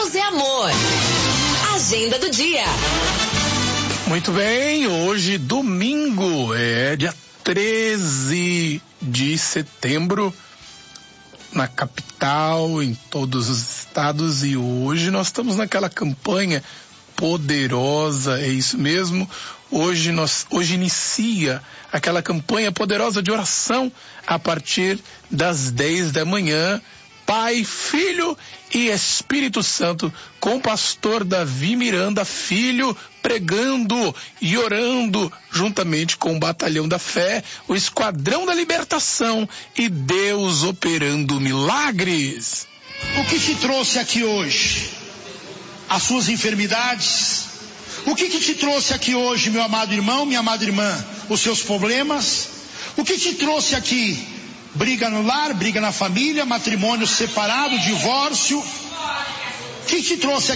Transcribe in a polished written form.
Deus é amor. Agenda do dia. Muito bem, hoje domingo, dia 13 de setembro, na capital, em todos os estados, e hoje nós estamos naquela campanha poderosa, é isso mesmo, hoje inicia aquela campanha poderosa de oração a partir das 10 da manhã, Pai, Filho e Espírito Santo, com o pastor Davi Miranda Filho, pregando e orando, juntamente com o Batalhão da Fé, o Esquadrão da Libertação e Deus operando milagres. O que te trouxe aqui hoje? As suas enfermidades? O que te trouxe aqui hoje, meu amado irmão, minha amada irmã? Os seus problemas? O que te trouxe aqui? Briga no lar, briga na família, matrimônio separado, divórcio? O que te trouxe aqui?